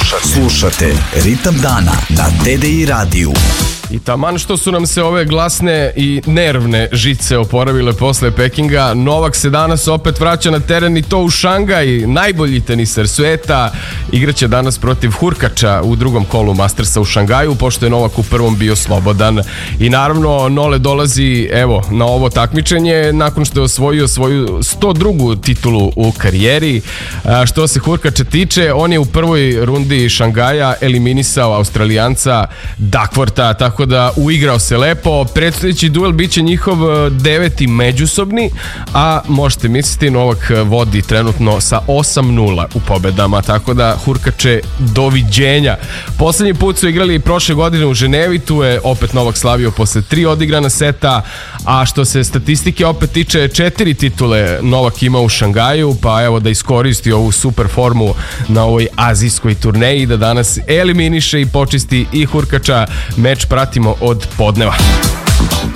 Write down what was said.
Slušate Ritam dana na TDI radiju. I taman što su nam se ove glasne i nervne žice oporavile posle Pekinga, Novak se danas opet vraća na teren i to u Šangaj. Najbolji teniser sveta igraće danas protiv Hurkača u drugom kolu Mastersa u Šangaju, pošto je Novak u prvom bio slobodan. I naravno Nole dolazi na ovo takmičenje nakon što je osvojio svoju 102. titulu u karijeri. Što se Hurkača tiče, on je u prvoj rundi Šangaja eliminisao Australijanca Duckwortha, tako da uigrao se lepo. Predstojeći duel biće njihov 9. međusobni, a možete misliti, Novak vodi trenutno sa 8-0 u pobedama, tako da Hurkače, doviđenja. Poslednji put su igrali prošle godine u Ženevi, tu je opet Novak slavio posle 3 odigrana seta, a što se statistike opet tiče, 4 titule Novak ima u Šangaju, pa evo da iskoristi ovu super formu na ovoj azijskoj turneji, da danas eliminiše i počisti i Hurkača. Meč pratimo od podneva.